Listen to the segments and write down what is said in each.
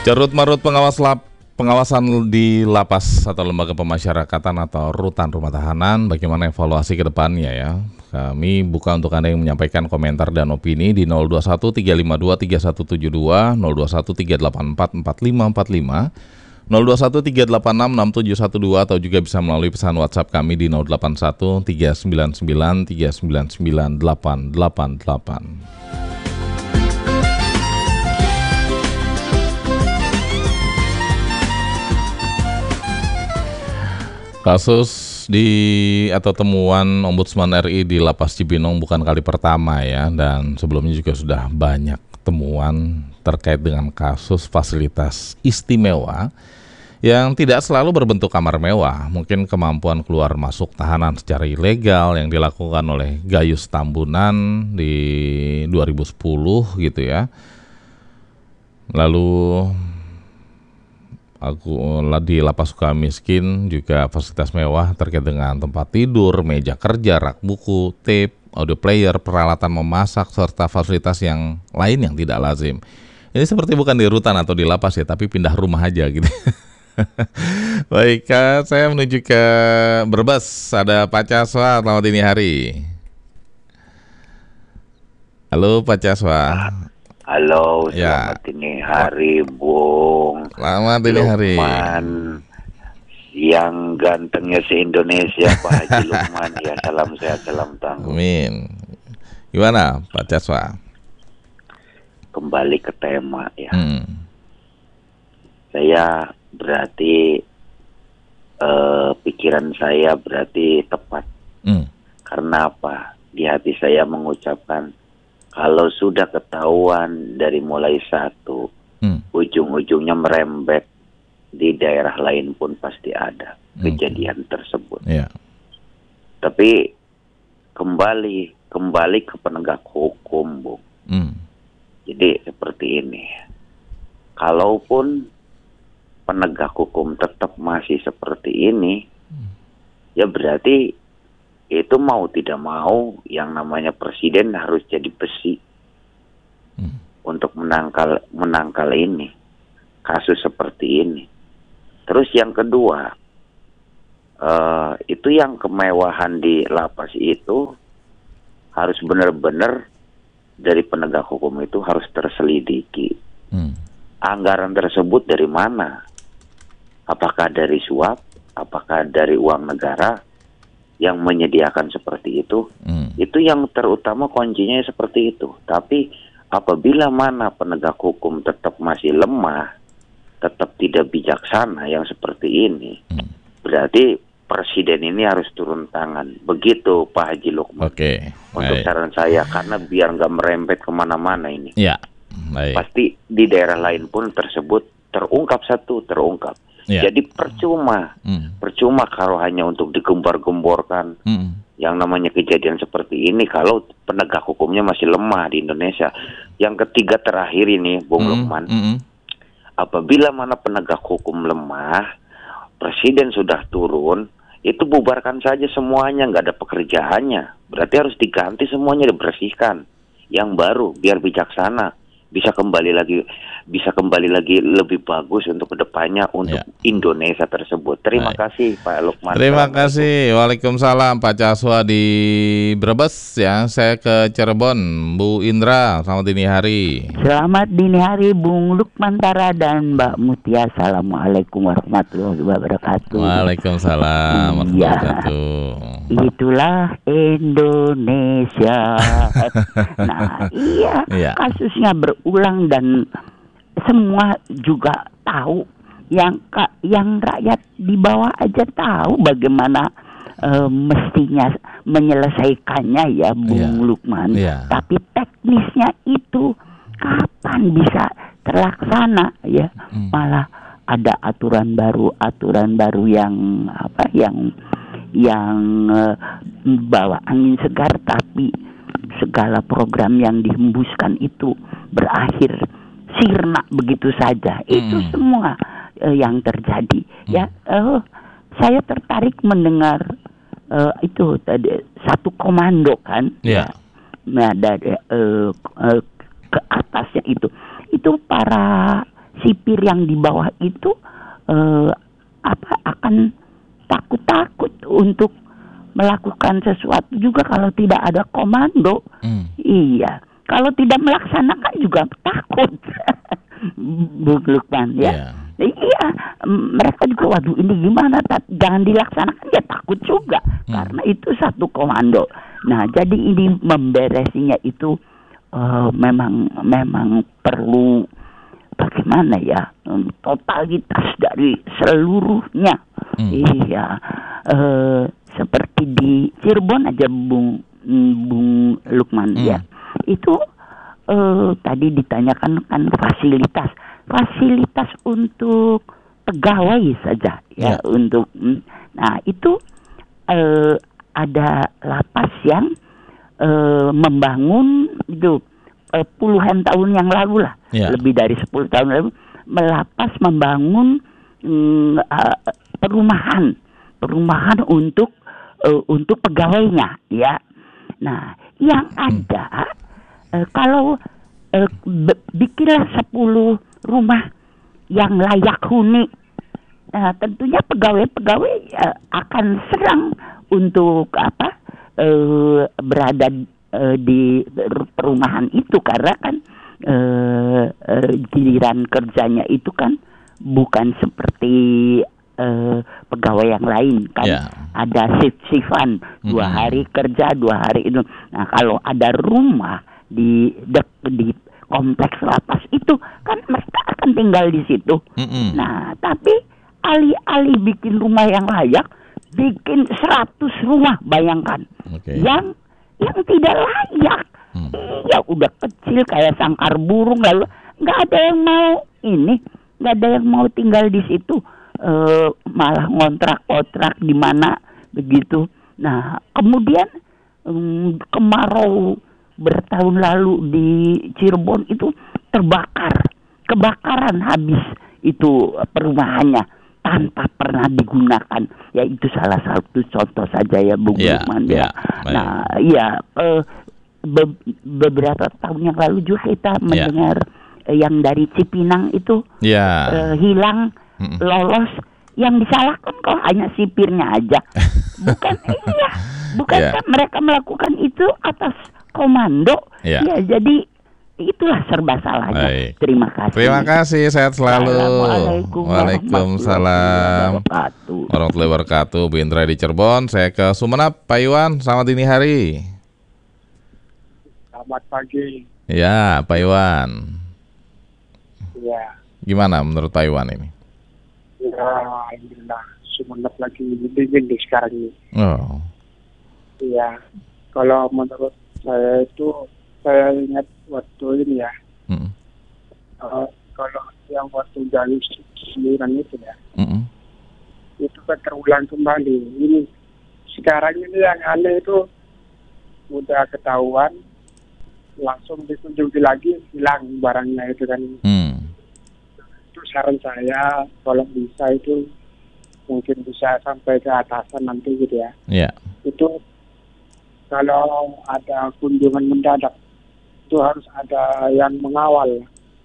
Carut-marut pengawasan di lapas atau lembaga pemasyarakatan atau rutan rumah tahanan, bagaimana evaluasi ke depannya ya? Kami buka untuk Anda yang menyampaikan komentar dan opini di 021 352 3172, 021 384 4545, 021 386 6712 atau juga bisa melalui pesan WhatsApp kami di 081 399 399 888. Kasus atau temuan Ombudsman RI di Lapas Cibinong bukan kali pertama ya, dan sebelumnya juga sudah banyak temuan terkait dengan kasus fasilitas istimewa yang tidak selalu berbentuk kamar mewah. Mungkin kemampuan keluar masuk tahanan secara ilegal yang dilakukan oleh Gayus Tambunan di 2010 gitu ya. Lalu di Lapas Sukamiskin juga fasilitas mewah terkait dengan tempat tidur, meja kerja, rak buku, tape, audio player, peralatan memasak, serta fasilitas yang lain yang tidak lazim. Ini seperti bukan di rutan atau di lapas ya, tapi pindah rumah aja gitu. Baik, saya menuju ke Brebes. Ada Pak Caswa, selamat dini hari. Halo Pak Caswa. Halo, selamat dini hari, Bung. Selamat dini hari. Lukman, yang gantengnya se-Indonesia, Pak Haji Lukman. Ya, salam sehat, salam tangguh. Amin. Gimana, Pak Caswa? Kembali ke tema ya. Saya berarti pikiran saya berarti tepat. Karena apa? Di hati saya mengucapkan, kalau sudah ketahuan dari mulai satu, ujung-ujungnya merembet di daerah lain pun pasti ada kejadian tersebut. Yeah. Tapi kembali ke penegak hukum, Bung. Jadi seperti ini. Kalaupun penegak hukum tetap masih seperti ini, ya berarti itu mau tidak mau yang namanya presiden harus jadi besi untuk menangkal ini, kasus seperti ini. Terus yang kedua, itu yang kemewahan di lapas itu harus benar-benar dari penegak hukum itu harus terselidiki. Anggaran tersebut dari mana? Apakah dari suap? Apakah dari uang negara yang menyediakan seperti itu? Itu yang terutama kuncinya seperti itu. Tapi apabila mana penegak hukum tetap masih lemah, tetap tidak bijaksana yang seperti ini, berarti presiden ini harus turun tangan. Begitu Pak Haji Lukman. Untuk saran saya, karena biar nggak merembet kemana-mana ini. Ya, pasti di daerah lain pun tersebut terungkap. Ya. Jadi percuma kalau hanya untuk digembar-gemborkan yang namanya kejadian seperti ini kalau penegak hukumnya masih lemah di Indonesia. Yang ketiga terakhir ini, Bung Lukman, apabila mana penegak hukum lemah, presiden sudah turun, itu bubarkan saja semuanya, nggak ada pekerjaannya. Berarti harus diganti semuanya, dibersihkan. Yang baru, biar bijaksana. Bisa kembali lagi lebih bagus untuk kedepannya untuk Indonesia tersebut. Terima kasih Pak Lukman. Terima kasih. Waalaikumsalam Pak Caswa di Brebes ya. Saya ke Cirebon, Bu Indra. Selamat dini hari. Selamat dini hari Bung Lukman Tara dan Mbak Mutia. Assalamualaikum warahmatullahi wabarakatuh. Waalaikumsalam warahmatullahi wabarakatuh. Itulah Indonesia. Nah, iya. Kasusnya berulang dan semua juga tahu, yang rakyat di bawah aja tahu bagaimana mestinya menyelesaikannya ya Bung Lukman. Tapi teknisnya itu kapan bisa terlaksana ya? Malah ada aturan baru yang bawa angin segar, tapi segala program yang dihembuskan itu berakhir sirna begitu saja. Itu semua yang terjadi. Ya, saya tertarik mendengar itu tadi satu komando kan. Nah, dari ke atasnya itu para sipir yang di bawah itu akan takut untuk melakukan sesuatu juga kalau tidak ada komando. Iya, kalau tidak melaksanakan juga takut. Bung Lukman ya. Iya, mereka juga waduh ini gimana? Jangan dilaksanakan ya takut juga karena itu satu komando. Nah, jadi ini memberesinya itu memang perlu bagaimana ya, totalitas dari seluruhnya. Iya, seperti di Cirebon aja Bung Lukman ya. Itu tadi ditanyakan kan fasilitas untuk pegawai saja ya. Untuk nah itu ada lapas yang membangun itu puluhan tahun yang lalu lah, lebih dari 10 tahun lalu, melapas membangun perumahan untuk pegawainya ya. Nah, yang ada kalau bikinlah 10 rumah yang layak huni, tentunya pegawai akan senang untuk berada di perumahan itu karena kan giliran kerjanya itu kan bukan seperti pegawai yang lain kan. Ada shift-shiftan 2 hari kerja 2 hari itu. Nah, kalau ada rumah di kompleks lapas itu kan mereka akan tinggal di situ. Nah, tapi alih-alih bikin rumah yang layak, bikin 100 rumah, bayangkan. Yang tidak layak. Ya udah kecil kayak sangkar burung, lalu nggak ada yang mau tinggal di situ. Malah ngontrak-kontrak di mana begitu. Nah, kemudian kemarau bertahun lalu di Cirebon itu kebakaran habis itu perumahannya tanpa pernah digunakan. Ya itu salah satu contoh saja ya Bung Lukman ya. Nah, ya beberapa tahun yang lalu juga kita mendengar yang dari Cipinang itu hilang, lolos, yang disalahkan kok hanya sipirnya aja. Bukankah mereka melakukan itu atas komando? Ya, jadi itulah serba salahnya. Terima kasih. Terima kasih, sehat selalu. Waalaikumsalam warahmatullahi wabarakatuh. Bu Indra di Cirebon. Saya ke Sumeneb, Pak Iwan. Selamat dini hari. Selamat pagi. Ya, Pak Iwan. Ya. Gimana menurut Pak Iwan ini? Ya, alhamdulillah. Sumeneb lagi dingin di sekarang ini. Oh. Iya. Kalau menurut saya itu, saya ingat waktu ini ya. Kalau yang waktu Januari 9 itu ya. Itu kan terulang kembali. Ini sekarang ini yang aneh itu udah ketahuan, langsung dikunjungi lagi, hilang barangnya itu kan. Itu saran saya, kalau bisa itu mungkin bisa sampai ke atasan nanti gitu ya. Itu kalau ada kunjungan mendadak itu harus ada yang mengawal.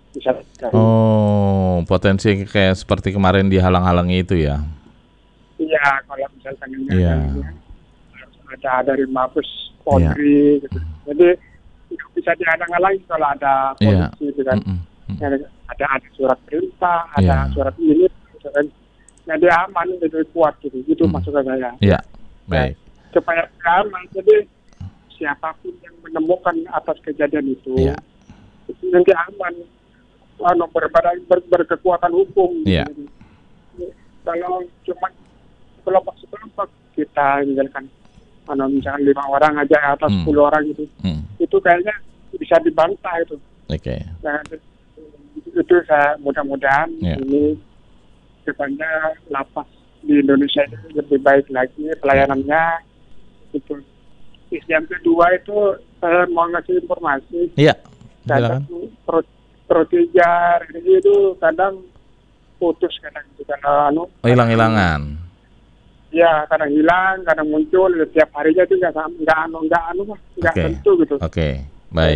Potensi kayak seperti kemarin dihalang-halangi itu ya? Iya, kalau misalkan harus ada dari Mabes Polri gitu. Jadi itu bisa dihalang-halangi kalau ada polisi gitu kan. Ada surat perintah, ada surat ini gitu kan. Jadi aman, jadi kuat gitu. Itu maksud saya. Iya, baik. Supaya aman, jadi siapapun yang menemukan atas kejadian itu nanti aman, berkekuatan hukum. Kalau cuma kelompok-kelompok kita misalkan misalkan 5 orang aja atau 10 orang itu kayaknya bisa dibantah itu. Nah, itu saya mudah-mudahan ini depannya lapas di Indonesia ini lebih baik lagi pelayanannya. Itu yang kedua itu saya mau ngasih informasi. Kadang protijar itu kadang putus, kadang itu karena hilang-hilangan. Ya, kadang hilang, kadang muncul. Setiap harinya itu nggak tentu gitu. Baik.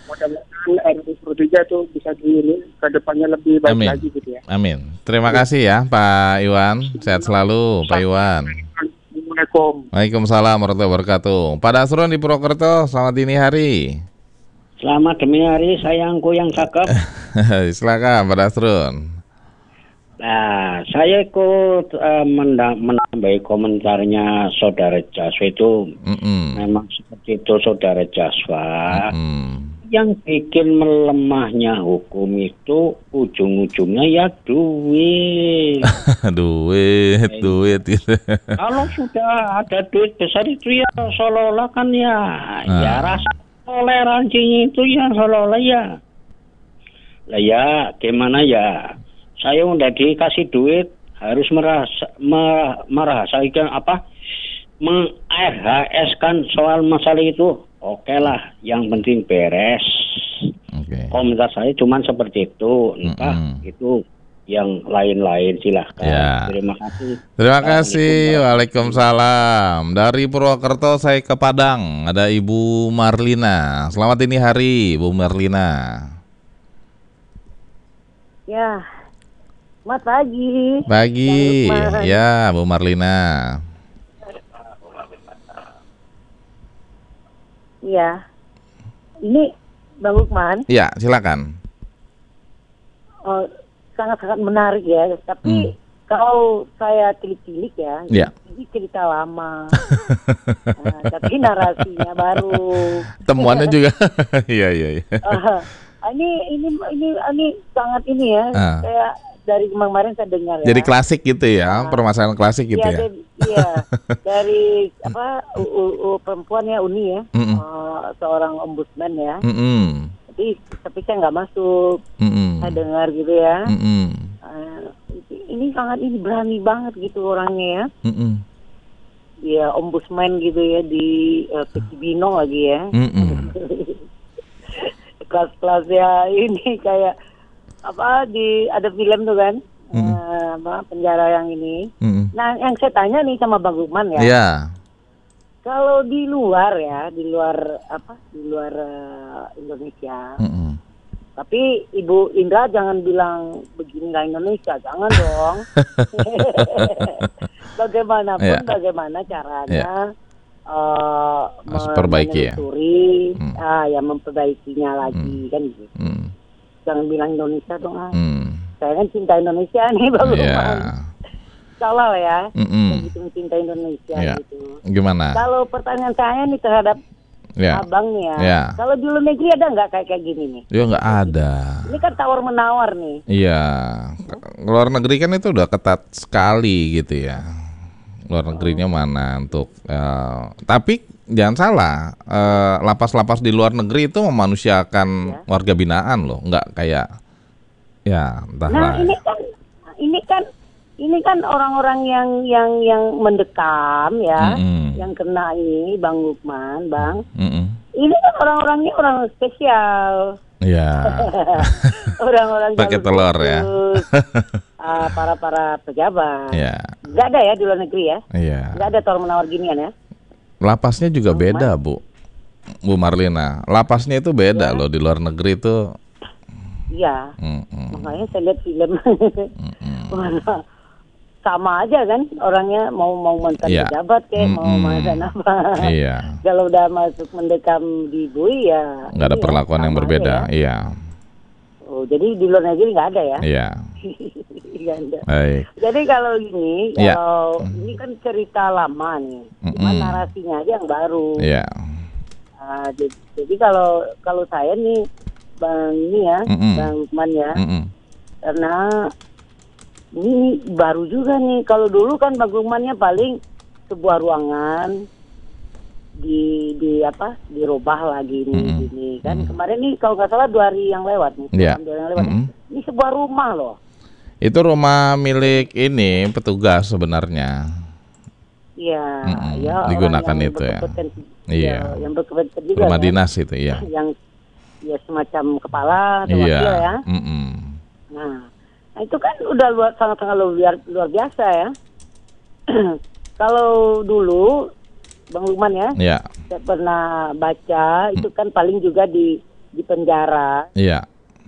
mudah-mudahan RUU 3 itu bisa ke depannya lebih baik lagi gitu ya. Amin. Terima kasih ya Pak Iwan. Sehat selalu Pak Iwan. Assalamualaikum. Waalaikumsalam warahmatullahi wabarakatuh. Pak Dasrun di Purwokerto, selamat dini hari. Selamat dini hari sayangku yang cakep. Silakan Pak Dasrun. Nah, saya ikut menambahi komentarnya Saudara Jaswa itu. Memang seperti itu Saudara Jaswa. Yang bikin melemahnya hukum itu ujung-ujungnya ya duit. duit. Kalau sudah ada duit besar itu ya seolah-olah kan ya rasa toleransinya itu ya seolah-olah ya. Lah ya gimana ya? Saya udah dikasih duit harus merasakan meng-RHS-kan soal masalah itu. Oke lah, yang penting beres. Komentar saya cuma seperti itu. Entah itu yang lain-lain silahkan. Ya. Terima kasih. Terima kasih. Waalaikumsalam. Dari Purwokerto saya ke Padang. Ada Ibu Marlina. Selamat dini hari, Bu Marlina. Ya. Selamat pagi. Pagi. Ya, Bu Marlina. Iya. Ini Bang Lukman. Ya, silakan. Oh, sangat-sangat menarik ya. Tapi kalau saya tilik-tilik ya, ini cerita lama. Nah, tapi narasinya baru. Temuannya juga. Iya. Ini sangat ini ya. Kayak dari kemarin saya dengar ya. Jadi klasik gitu ya, permasalahan klasik gitu ya. Dari perempuan ya Uni ya, seorang ombudsman ya. Tapi saya nggak masuk. Saya dengar gitu ya. Ini sangat berani banget gitu orangnya ya. Ya ombudsman gitu ya di Cibinong lagi ya. Kelas-kelasnya ini kayak ada film tuh kan, penjara yang ini. Nah, yang saya tanya nih sama Bang Lukman ya. Iya. Kalau di luar Indonesia. Tapi Ibu Indra jangan bilang begini nggak Indonesia, jangan dong. Bagaimanapun bagaimana caranya perbaiki ya memperbaikinya lagi kan gitu. Jangan bilang Indonesia dong. Saya kan cinta Indonesia nih Bang Lukman. Salah ya. Begitu mencinta Indonesia gitu. Gimana? Kalau pertanyaan saya nih terhadap Abang nih ya. Kalau di luar negeri ada nggak kayak gini nih? Ya nggak ada. Ini kan tawar menawar nih. Iya. Luar negeri kan itu udah ketat sekali gitu ya. Luar negerinya mana untuk tapi jangan salah, lapas-lapas di luar negeri itu memanusiakan warga binaan loh, nggak kayak entahlah. Nah ini kan orang-orang yang mendekam ya, yang kena ini Bang Lukman, Bang. Ini kan orang-orangnya orang spesial. Iya. Orang-orang pakai telur ya. Para pejabat. Iya. Nggak ada ya di luar negeri ya. Iya. Nggak ada tawar menawar ginian ya. Lapasnya juga beda, Bu Marlina. Lapasnya itu beda loh di luar negeri itu. Iya. Makanya saya lihat film. Sama aja kan orangnya mau mantan pejabat kayak mau mantan apa. Iya. Kalau udah masuk mendekam di BUI ya. Nggak ada perlakuan yang berbeda. Iya. Oh jadi di luar negeri nggak ada ya? Iya. Baik. Jadi kalau ini, ini kan cerita lama nih, cuma narasinya aja yang baru. Iya. Jadi kalau saya nih, Bang ini ya, Bang Lukman ya, karena ini baru juga nih. Kalau dulu kan Bang Lukmannya paling sebuah ruangan dirubah lagi nih, gini kan. Kemarin nih kalau nggak salah 2 hari yang lewat nih, ini sebuah rumah loh. Itu rumah milik ini petugas sebenarnya. Iya, digunakan itu ya. Iya. Yang berkepentingan juga. Rumah dinas itu ya. Yang semacam kepala atau wakil ya. Nah, itu kan udah sangat-sangat luar biasa ya. Kalau dulu Bang Lukman ya, saya pernah baca itu kan paling juga di di penjara. Iya.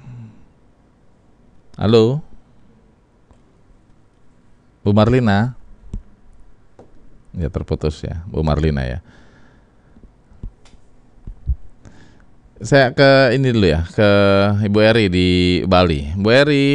Halo, Bu Marlina. Ya terputus ya, Bu Marlina ya. Saya ke ini dulu ya, ke Ibu Eri di Bali. Bu Eri.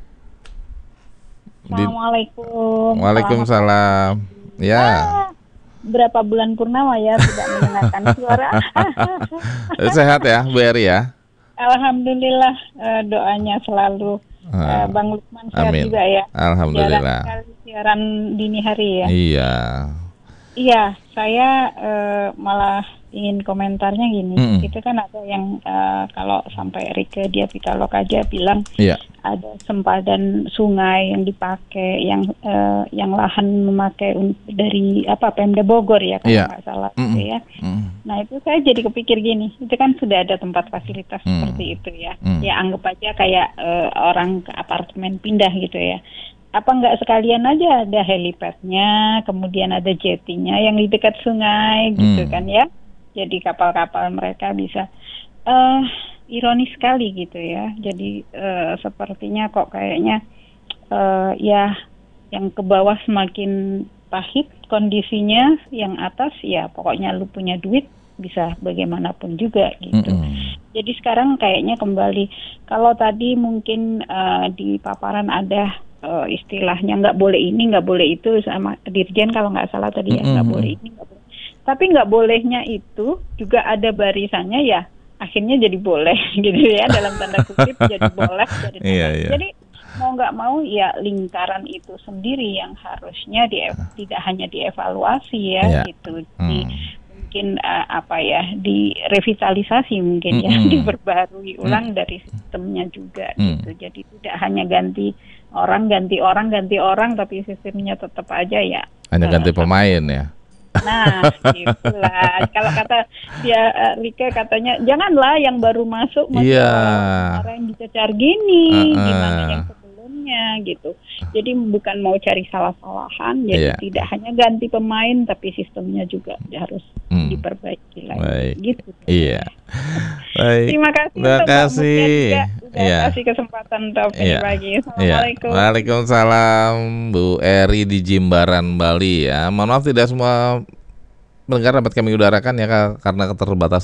Assalamualaikum. Waalaikumsalam. Ya. Berapa bulan purnama ya tidak mendengarkan suara. Sehat ya, Bu Eri ya. Alhamdulillah, doanya selalu Bang Lukman sehat juga ya. Alhamdulillah. Siaran dini hari ya. Iya. Iya, saya malah ingin komentarnya gini. Itu kan ada yang kalau sampai Rike dia Pitaloka aja bilang ada sempadan sungai yang dipakai, yang lahan memakai dari Pemda Bogor ya kalau nggak salah gitu ya. Nah itu saya jadi kepikir gini, itu kan sudah ada tempat fasilitas seperti itu ya. Ya anggap aja kayak orang ke apartemen pindah gitu ya. Apa nggak sekalian aja ada helipadnya, kemudian ada jetty-nya yang di dekat sungai gitu kan ya. Jadi kapal-kapal mereka bisa ironis sekali gitu ya. Jadi sepertinya kok kayaknya ya yang ke bawah semakin pahit kondisinya, yang atas ya pokoknya lu punya duit bisa bagaimanapun juga gitu. Jadi sekarang kayaknya kembali, kalau tadi mungkin di paparan ada istilahnya nggak boleh ini, nggak boleh itu sama Dirjen kalau nggak salah tadi ya, nggak boleh ini, nggak boleh. Tapi nggak bolehnya itu juga ada barisannya ya, akhirnya jadi boleh gitu ya, dalam tanda kutip jadi boleh. Jadi mau nggak mau ya lingkaran itu sendiri yang harusnya tidak hanya dievaluasi ya gitu. Mungkin direvitalisasi mungkin ya, diperbarui ulang dari sistemnya juga gitu. Jadi tidak hanya ganti orang, tapi sistemnya tetap aja ya. Hanya ganti pemain ya. Nah, gitulah. Kalau kata dia Rike katanya janganlah yang baru masuk orang yang dicecar gini, gimana yang sebelumnya gitu. Jadi bukan mau cari salah-salahan, jadi tidak hanya ganti pemain tapi sistemnya juga harus diperbaiki lagi. Gitu. Iya. Baik. Terima kasih. Terima kasih. Udah kasih kesempatan untuk ini pagi. Assalamualaikum. Waalaikumsalam, Bu Eri di Jimbaran, Bali ya. Mohon maaf tidak semua pendengar dapat kami udarakan ya karena keterbatasan